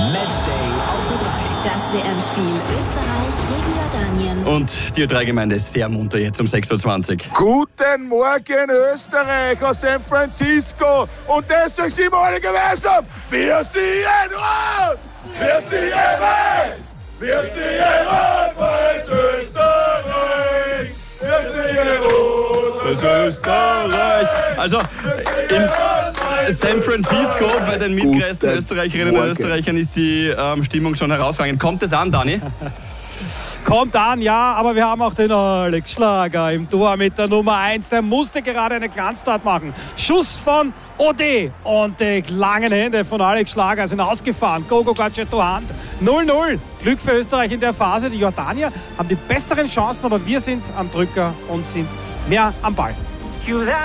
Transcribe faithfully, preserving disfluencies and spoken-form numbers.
Matchday auf Ö drei. Das W M-Spiel Österreich gegen Jordanien. Und die Ö drei-Gemeinde ist sehr munter jetzt um sechs Uhr zwanzig. Guten Morgen Österreich aus San Francisco. Und deswegen sind wir alle gemeinsam. Wir singen rot, wir singen weiß, wir singen rot-weiß Österreich. Wir singen rot-weiß Österreich. Also in San Francisco bei den mitgereisten Österreicherinnen und Österreichern ist die ähm, Stimmung schon herausragend. Kommt es an, Dani? Kommt an, ja, aber wir haben auch den Alex Schlager im Tor mit der Nummer eins. Der musste gerade eine Glanztat machen. Schuss von Ode und die langen Hände von Alex Schlager sind ausgefahren. Gogo Gadgetto Hand. null null. Glück für Österreich in der Phase. Die Jordanier haben die besseren Chancen, aber wir sind am Drücker und sind mehr am Ball.